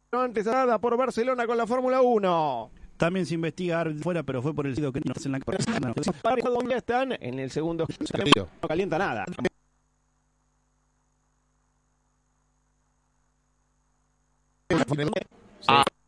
antes nada por Barcelona con la Fórmula 1. También se investiga fuera, pero fue por el sitio que no en la ¿Dónde están? En el segundo. No calienta nada. Ah.